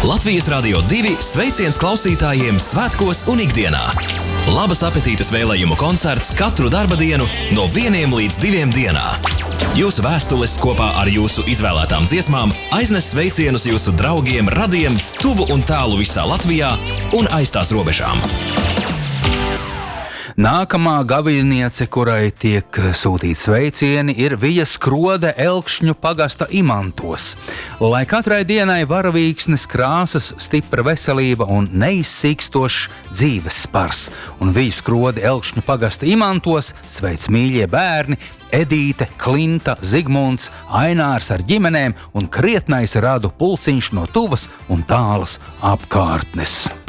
Latvijas Radio 2 sveiciens klausītājiem svētkos un ikdienā. Labas apetītes vēlējumu koncerts katru darba dienu no 1 līdz 2 dienā. Jūsu vēstules kopā ar jūsu izvēlētām dziesmām aiznes sveicienus jūsu draugiem, radiem, tuvu un tālu visā Latvijā un aiz tās robežām. Nākamā gaviļniece, kurai tiek sūtīti sveicieni, ir Vija Skrode Elkšņu pagasta Imantos. Lai katrai dienai varavīksnes krāsas, stipra veselība un neizsīkstošs dzīves spars. Un Viju Skrode Elkšņu pagasta Imantos sveic mīļie bērni Edīte, Klinta, Zigmunds, Ainārs ar ģimenēm un krietnais radu pulciņš no tuvas un tālas apkārtnes.